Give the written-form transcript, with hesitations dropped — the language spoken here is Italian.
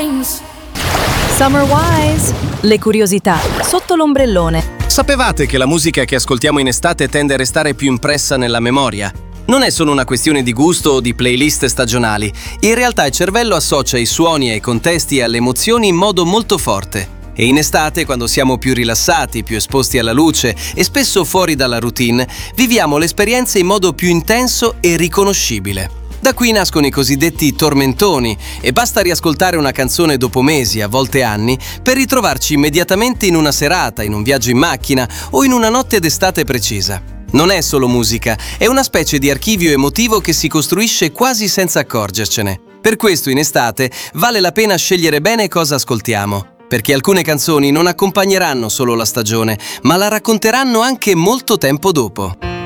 Summer Wise, le curiosità sotto l'ombrellone. Sapevate che la musica che ascoltiamo in estate tende a restare più impressa nella memoria? Non è solo una questione di gusto o di playlist stagionali. In realtà il cervello associa i suoni ai contesti e alle emozioni in modo molto forte. E in estate, quando siamo più rilassati, più esposti alla luce e spesso fuori dalla routine, viviamo l'esperienza in modo più intenso e riconoscibile. Da qui nascono i cosiddetti tormentoni e basta riascoltare una canzone dopo mesi, a volte anni, per ritrovarci immediatamente in una serata, in un viaggio in macchina o in una notte d'estate precisa. Non è solo musica, è una specie di archivio emotivo che si costruisce quasi senza accorgercene. Per questo in estate vale la pena scegliere bene cosa ascoltiamo, perché alcune canzoni non accompagneranno solo la stagione, ma la racconteranno anche molto tempo dopo.